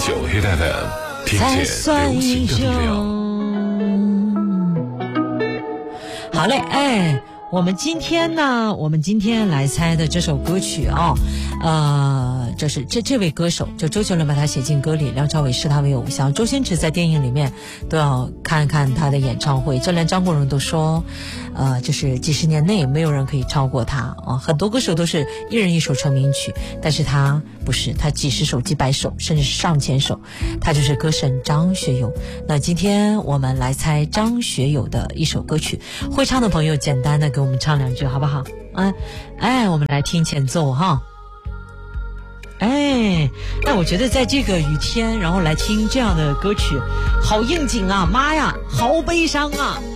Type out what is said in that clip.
101.9 Hit FM， 听见流行的力量。 好嘞，我们今天来猜的这首歌曲这是这位歌手，就周杰伦把他写进歌里，梁朝伟视他为偶像，周星驰在电影里面都要看看他的演唱会，就连张国荣都说，就是几十年内没有人可以超过他啊。很多歌手都是一人一首成名曲，但是他不是，他几十首、几百首，甚至是上千首，他就是歌神张学友。那今天我们来猜张学友的一首歌曲，会唱的朋友简单的给我们唱两句好不好？我们来听前奏哈。我觉得在这个雨天，然后来听这样的歌曲，好应景啊！妈呀，好悲伤啊！